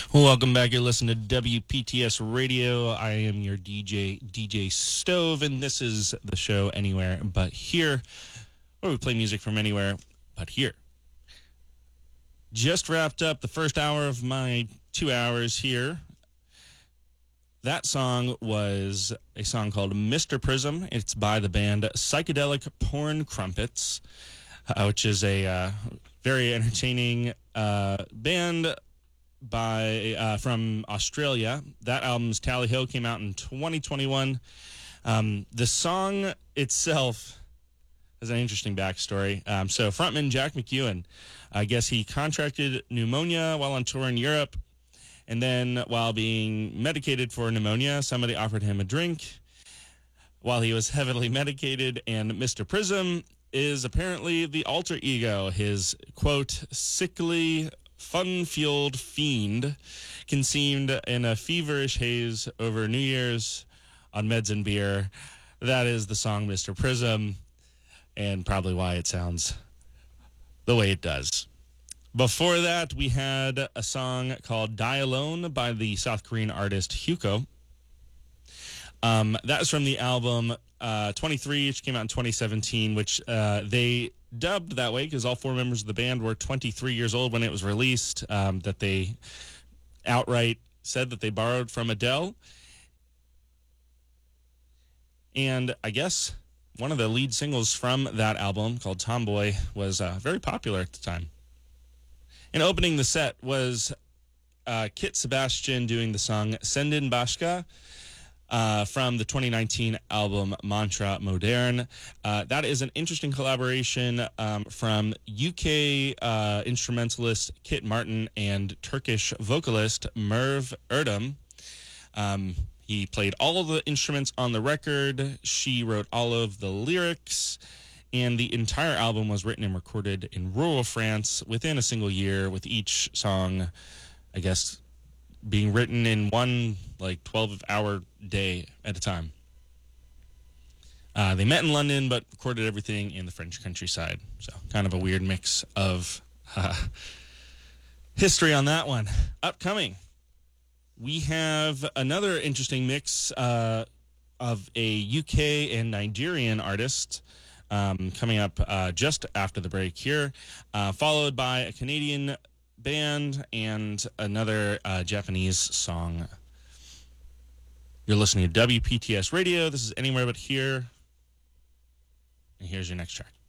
Welcome back. You're listening to WPTS Radio. I am your DJ Stove, and this is the show Anywhere But Here, where we play music from anywhere but here. Just wrapped up the first hour of my 2 hours here. That song was a song called Mr. Prism. It's by the band Psychedelic Porn Crumpets, which is a very entertaining band from Australia. That album's Tally Ho came out in 2021. The song itself has an interesting backstory. So frontman Jack McEwen, I guess he contracted pneumonia while on tour in Europe, and then while being medicated for pneumonia, somebody offered him a drink while he was heavily medicated, and Mr. Prism is apparently the alter ego, his, quote, sickly, fun-fueled fiend conceived in a feverish haze over New Year's on meds and beer. That is the song Mr. Prism, and probably why it sounds the way it does. Before that, we had a song called Die Alone by the South Korean artist Hyukoh. That is from the album 23, which came out in 2017, which they dubbed that way because all four members of the band were 23 years old when it was released, that they outright said that they borrowed from Adele. And I guess one of the lead singles from that album, called Tomboy, was very popular at the time. And opening the set was Kit Sebastian doing the song Sendin Bashka from the 2019 album Mantra Modern. That is an interesting collaboration from UK instrumentalist Kit Martin and Turkish vocalist Merve Erdem. He played all of the instruments on the record. She wrote all of the lyrics. And the entire album was written and recorded in rural France within a single year, with each song, I guess, being written in one 12-hour day at a time. They met in London, but recorded everything in the French countryside. So kind of a weird mix of history on that one. Upcoming, we have another interesting mix of a UK and Nigerian artist coming up just after the break here, followed by a Canadian band and another Japanese song. You're listening to WPTS Radio. This is Anywhere But Here. And here's your next track.